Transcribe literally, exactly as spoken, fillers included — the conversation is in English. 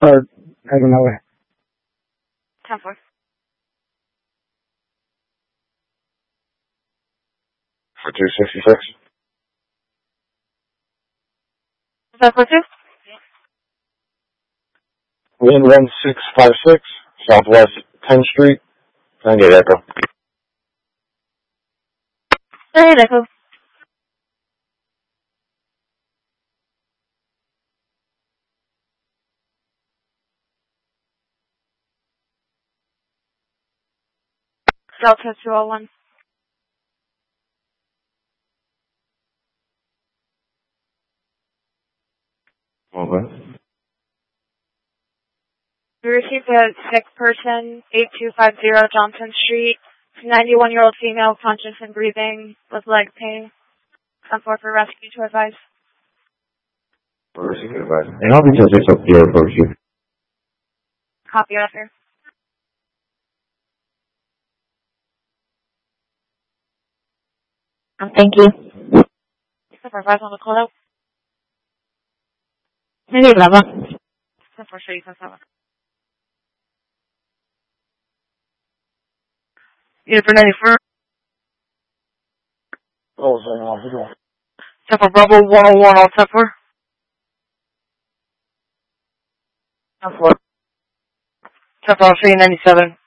Or, I don't know. ten four. For two sixty-six. Is that for two? Wind one six five six, Southwest tenth Street, ninety-eight Echo. ninety-eight Echo. Delta two oh one. Okay. We received a sick person, eight two five zero Johnson Street, ninety-one-year-old female, conscious and breathing, with leg pain. ten four for rescue to advise. Rescue to advise. And I'll be just up here for you. Copy after. Um, thank you. ten four advise on the call out. Maybe Bravo. ten four show you ten seven. Unit for ninety-four. Oh, sorry, ten four Bravo one oh one on ten four. ten four. ten four, I'll show you ninety-seven.